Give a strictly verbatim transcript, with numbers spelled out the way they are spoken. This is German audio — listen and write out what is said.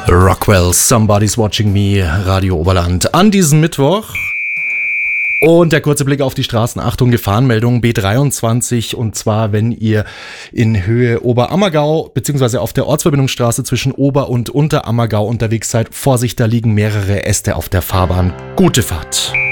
Rockwell, Somebody's Watching Me, Radio Oberland an diesem Mittwoch. Und der kurze Blick auf die Straßen. Achtung, Gefahrenmeldung B dreiundzwanzig, und zwar, wenn ihr in Höhe Oberammergau beziehungsweise auf der Ortsverbindungsstraße zwischen Ober- und Unterammergau unterwegs seid. Vorsicht, da liegen mehrere Äste auf der Fahrbahn. Gute Fahrt.